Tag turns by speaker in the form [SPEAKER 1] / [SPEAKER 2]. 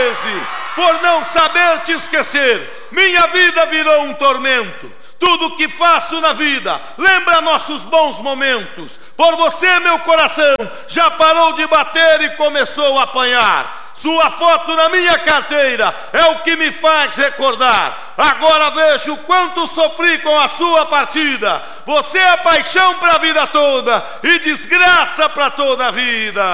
[SPEAKER 1] 13, por não saber te esquecer, minha vida virou um tormento. Tudo que faço na vida lembra nossos bons momentos. Por você meu coração já parou de bater e começou a apanhar. Sua foto na minha carteira é o que me faz recordar. Agora vejo quanto sofri com a sua partida. Você é paixão para a vida toda e desgraça para toda a vida.